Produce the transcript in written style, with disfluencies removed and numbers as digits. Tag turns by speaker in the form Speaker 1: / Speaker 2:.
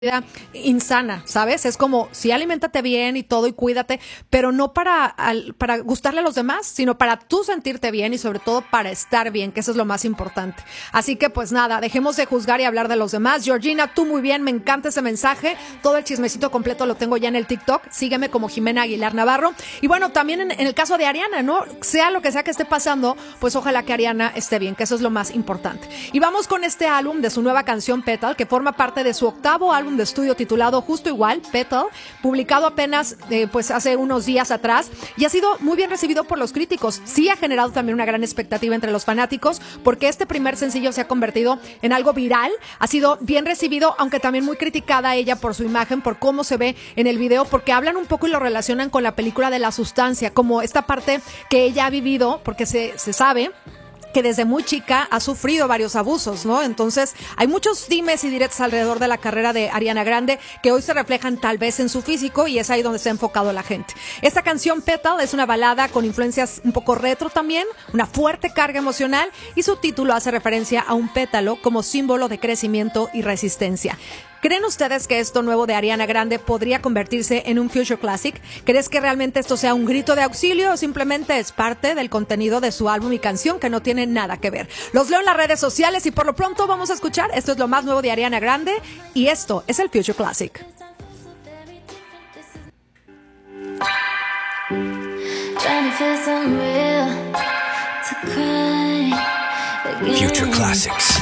Speaker 1: insana, ¿sabes? Es como, sí, aliméntate bien y todo y cuídate, pero no para gustarle a los demás, sino para tú sentirte bien y sobre todo para estar bien, que eso es lo más importante. Así que pues nada, dejemos de juzgar y hablar de los demás. Georgina, tú muy bien, me encanta ese mensaje. Todo el chismecito completo lo tengo ya en el TikTok. Sígueme como Jimena Aguilar Navarro. Y bueno, también en el caso de Ariana, ¿no? Sea lo que sea que esté pasando, pues ojalá que Ariana esté bien, que eso es lo más importante. Y vamos con este álbum de su nueva canción Petal, que forma parte de su octavo álbum de estudio titulado justo igual, Petal, publicado apenas pues hace unos días atrás, y ha sido muy bien recibido por los críticos. Sí ha generado también una gran expectativa entre los fanáticos, porque este primer sencillo se ha convertido en algo viral, ha sido bien recibido, aunque también muy criticada ella por su imagen, por cómo se ve en el video, porque hablan un poco y lo relacionan con la película de La Sustancia, como esta parte que ella ha vivido, porque se sabe que desde muy chica ha sufrido varios abusos, ¿no? Entonces, hay muchos dimes y diretes alrededor de la carrera de Ariana Grande que hoy se reflejan tal vez en su físico, y es ahí donde se ha enfocado la gente. Esta canción Petal es una balada con influencias un poco retro también, una fuerte carga emocional, y su título hace referencia a un pétalo como símbolo de crecimiento y resistencia. ¿Creen ustedes que esto nuevo de Ariana Grande podría convertirse en un Future Classic? ¿Crees que realmente esto sea un grito de auxilio o simplemente es parte del contenido de su álbum y canción que no tiene nada que ver? Los leo en las redes sociales y por lo pronto vamos a escuchar. Esto es lo más nuevo de Ariana Grande y esto es el Future Classic.
Speaker 2: Future Classics.